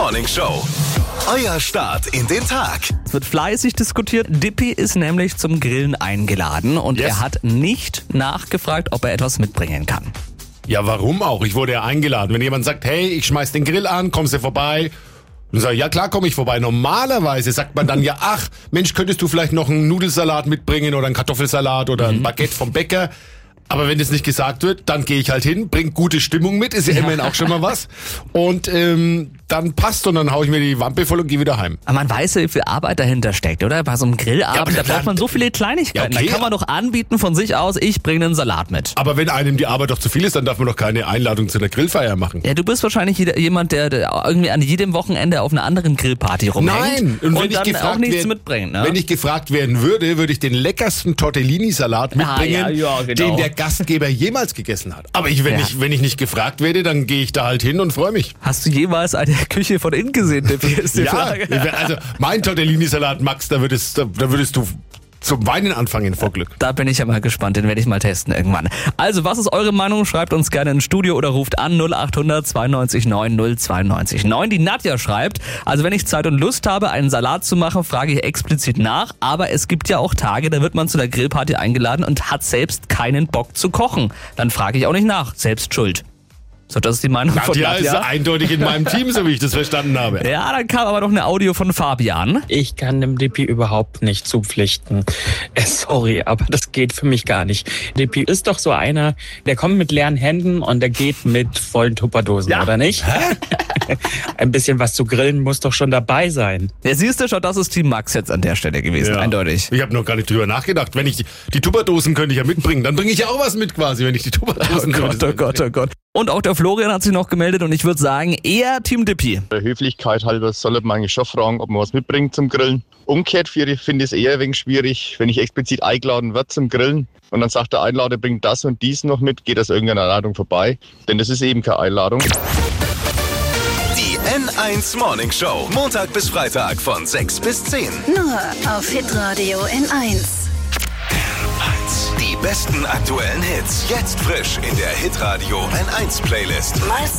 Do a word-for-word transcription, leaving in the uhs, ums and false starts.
Morning Show. Euer Start in den Tag. Es wird fleißig diskutiert. Dippy ist nämlich zum Grillen eingeladen und Yes. er hat nicht nachgefragt, ob er etwas mitbringen kann. Ja, warum auch? Ich wurde ja eingeladen. Wenn jemand sagt, hey, ich schmeiß den Grill an, kommst du vorbei? Dann sage ich, ja klar, komme ich vorbei. Normalerweise sagt man dann ja, ach, Mensch, könntest du vielleicht noch einen Nudelsalat mitbringen oder einen Kartoffelsalat oder ein Baguette vom Bäcker? Aber wenn das nicht gesagt wird, dann gehe ich halt hin, bring gute Stimmung mit, ist ja immerhin auch schon mal was. Und ähm, dann passt und dann hau ich mir die Wampe voll und gehe wieder heim. Aber man weiß ja, wie viel Arbeit dahinter steckt, oder? Bei so einem Grillabend, aber da dann- braucht man so viele Kleinigkeiten. Ja, okay. Da kann man doch anbieten von sich aus, ich bringe einen Salat mit. Aber wenn einem die Arbeit doch zu viel ist, dann darf man doch keine Einladung zu einer Grillfeier machen. Ja, du bist wahrscheinlich jeder- jemand, der, der irgendwie an jedem Wochenende auf einer anderen Grillparty rumhängt. Nein, und, und wenn ich dann gefragt auch nichts werd- mitbringt, ne? Wenn ich gefragt werden würde, würde ich den leckersten Tortellini-Salat mitbringen, ja, ja, genau. den der Gastgeber jemals gegessen hat. Aber ich, wenn, Ja. ich, wenn ich nicht gefragt werde, dann gehe ich da halt hin und freue mich. Hast du jemals eine Küche von innen gesehen, Dippy? Ist die Ja, Frage. also mein Tortellini-Salat, Max, da würdest, da, da würdest du zum Weinen anfangen vor Glück. Da bin ich ja mal gespannt, den werde ich mal testen irgendwann. Also, was ist eure Meinung? Schreibt uns gerne ins Studio oder ruft an null acht hundert zweiundneunzig neun null zweiundneunzig neun. Die Nadja schreibt, also wenn ich Zeit und Lust habe, einen Salat zu machen, frage ich explizit nach, aber es gibt ja auch Tage, da wird man zu der Grillparty eingeladen und hat selbst keinen Bock zu kochen. Dann frage ich auch nicht nach, selbst schuld. So, das ist die Meinung von Nadja ist Nadja. eindeutig in meinem Team, so wie ich das verstanden habe. Ja, dann kam aber noch eine Audio von Fabian. Ich kann dem Dippy überhaupt nicht zupflichten. Äh, sorry, aber das geht für mich gar nicht. Dippy ist doch so einer, der kommt mit leeren Händen und der geht mit vollen Tupperdosen, Ja. oder nicht? Ein bisschen was zu grillen muss doch schon dabei sein. Ja, siehst du schon, das ist Team Max jetzt an der Stelle gewesen, Ja. eindeutig. Ich habe noch gar nicht drüber nachgedacht. Wenn ich die, die Tupperdosen könnte ich ja mitbringen, dann bringe ich ja auch was mit quasi, wenn ich die Tupperdosen Oh Gott, oh Gott, oh Gott. Und auch der Florian hat sich noch gemeldet und ich würde sagen, eher Team Dippy. Der Höflichkeit halber soll man eigentlich schon fragen, ob man was mitbringt zum Grillen. Umgekehrt für die finde ich es eher ein wenig schwierig, wenn ich explizit eingeladen werde zum Grillen und dann sagt der Einlader, bringt das und dies noch mit, geht das irgendeiner Einladung vorbei. Denn das ist eben keine Einladung. Die N eins Morning Show. Montag bis Freitag von sechs bis zehn. Nur auf Hitradio N eins. Die besten aktuellen Hits. Jetzt frisch in der Hitradio N eins Playlist. Meist